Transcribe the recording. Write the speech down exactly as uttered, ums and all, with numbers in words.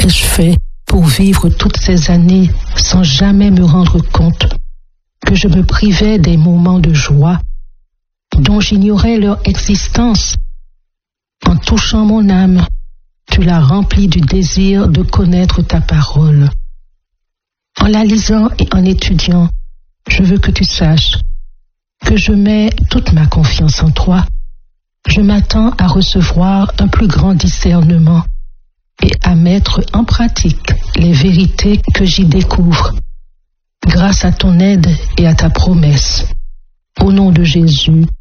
qu'ai-je fait pour vivre toutes ces années sans jamais me rendre compte que je me privais des moments de joie dont j'ignorais leur existence? En touchant mon âme, tu l'as remplie du désir de connaître ta parole. En la lisant et en étudiant, je veux que tu saches que je mets toute ma confiance en toi. Je m'attends à recevoir un plus grand discernement et à mettre en pratique les vérités que j'y découvre, grâce à ton aide et à ta promesse. Au nom de Jésus,